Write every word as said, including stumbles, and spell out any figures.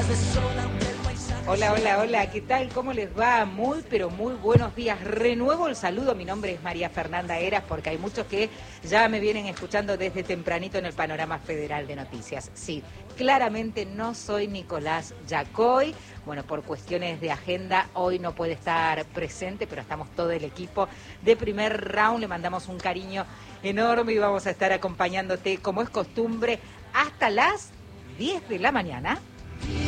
Hola, hola, hola, ¿qué tal? ¿Cómo les va? Muy, pero muy buenos días. Renuevo el saludo, mi nombre es María Fernanda Heras, porque hay muchos que ya me vienen escuchando desde tempranito en el Panorama Federal de Noticias. Sí, claramente no soy Nicolás Yacoy. Bueno, por cuestiones de agenda, hoy no puede estar presente, pero estamos todo el equipo de Primer Round. Le mandamos un cariño enorme y vamos a estar acompañándote, como es costumbre, hasta las diez de la mañana.